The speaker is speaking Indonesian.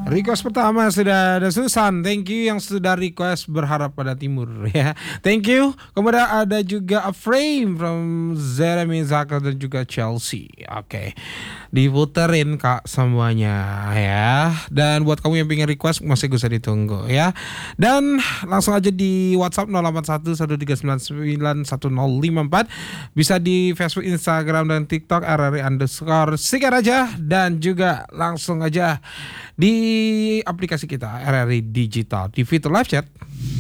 Request pertama sudah ada Susan. Thank you yang sudah request berharap pada timur ya. Thank you. Kemudian ada juga a frame from Jeremy Zaka dan juga Chelsea. Oke. Diputerin Kak semuanya ya. Dan buat kamu yang pengen request masih bisa ditunggu ya. Dan langsung aja di WhatsApp 0813991054. Bisa di Facebook, Instagram dan TikTok RRI_Sigar aja. Dan juga langsung aja di aplikasi kita RRI Digital TV Live Chat.